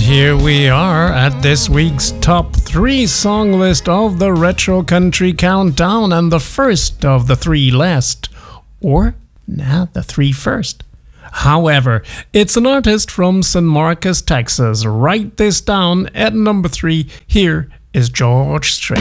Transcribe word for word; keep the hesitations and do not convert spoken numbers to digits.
here we are at this week's top three song list of the Retro Country Countdown, and the first of the three last, or nah, the three first. However, it's an artist from San Marcos, Texas. Write this down. At number three, here is George Strait.